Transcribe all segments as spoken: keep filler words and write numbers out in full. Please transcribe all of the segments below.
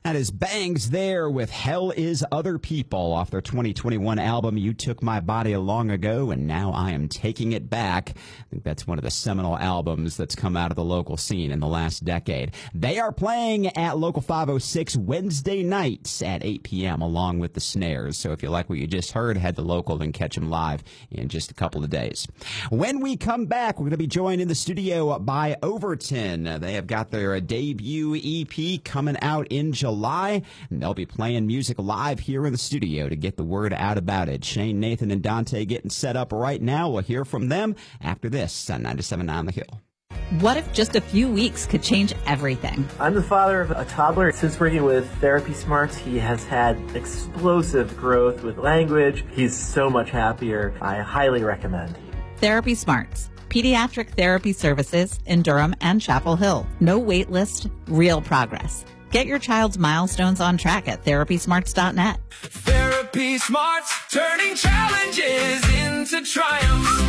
That is Bangs there with Hell Is Other People off their twenty twenty-one album, You Took My Body Long Ago, and Now I Am Taking It Back. I think that's one of the seminal albums that's come out of the local scene in the last decade. They are playing at Local five oh six Wednesday nights at eight p.m. along with the Snares. So if you like what you just heard, head to Local and catch them live in just a couple of days. When we come back, we're going to be joined in the studio by Overton. They have got their debut E P coming out in July. July, and they'll be playing music live here in the studio to get the word out about it. Shane, Nathan, and Dante getting set up right now. We'll hear from them after this on ninety-seven point nine The Hill. What if just a few weeks could change everything? I'm the father of a toddler. Since working with Therapy Smarts, he has had explosive growth with language. He's so much happier. I highly recommend. Therapy Smarts. Pediatric therapy services in Durham and Chapel Hill. No wait list, real progress. Get your child's milestones on track at therapy smarts dot net. Therapy Smarts, turning challenges into triumphs.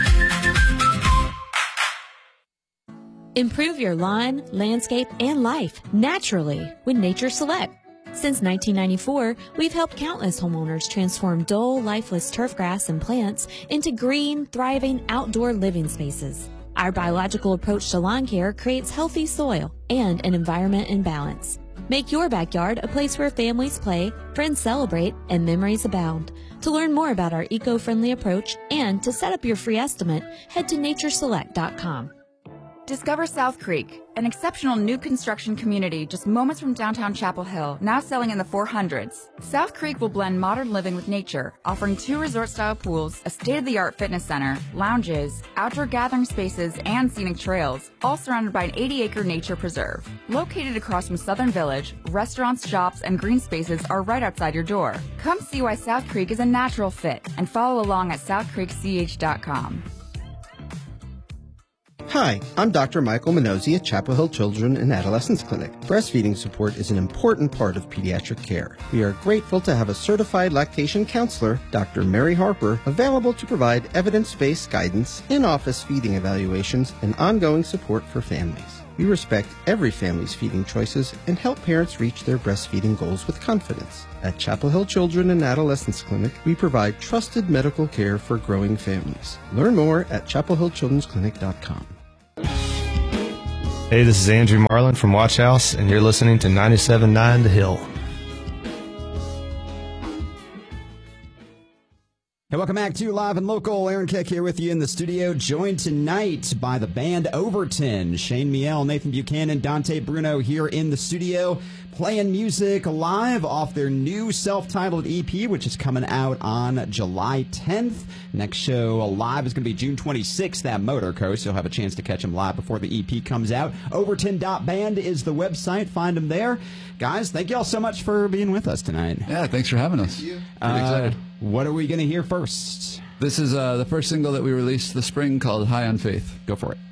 Improve your lawn, landscape, and life naturally with Nature Select. Since nineteen ninety-four, we've helped countless homeowners transform dull, lifeless turf grass and plants into green, thriving outdoor living spaces. Our biological approach to lawn care creates healthy soil and an environment in balance. Make your backyard a place where families play, friends celebrate, and memories abound. To learn more about our eco-friendly approach and to set up your free estimate, head to nature select dot com. Discover South Creek, an exceptional new construction community just moments from downtown Chapel Hill, now selling in the four hundreds. South Creek will blend modern living with nature, offering two resort-style pools, a state-of-the-art fitness center, lounges, outdoor gathering spaces, and scenic trails, all surrounded by an eighty-acre nature preserve. Located across from Southern Village, restaurants, shops, and green spaces are right outside your door. Come see why South Creek is a natural fit and follow along at south creek c h dot com. Hi, I'm Doctor Michael Minozzi at Chapel Hill Children and Adolescents Clinic. Breastfeeding support is an important part of pediatric care. We are grateful to have a certified lactation counselor, Doctor Mary Harper, available to provide evidence-based guidance, in-office feeding evaluations, and ongoing support for families. We respect every family's feeding choices and help parents reach their breastfeeding goals with confidence. At Chapel Hill Children and Adolescents Clinic, we provide trusted medical care for growing families. Learn more at chapel hill children's clinic dot com. Hey, this is Andrew Marlin from Watch House, and you're listening to ninety-seven point nine The Hill. Hey, welcome back to Live and Local. Aaron Keck here with you in the studio, joined tonight by the band Overton. Shane Miel, Nathan Buchanan, Dante Bruno here in the studio, playing music live off their new self-titled E P, which is coming out on July tenth. Next show live is going to be June twenty-sixth at Motor Coast. You'll have a chance to catch them live before the E P comes out. Overton dot band is the website. Find them there. Guys, thank you all so much for being with us tonight. Yeah, thanks for having us. Thank you. Pretty uh, excited. What are we going to hear first? This is uh, the first single that we released this spring called High on Faith. Go for it.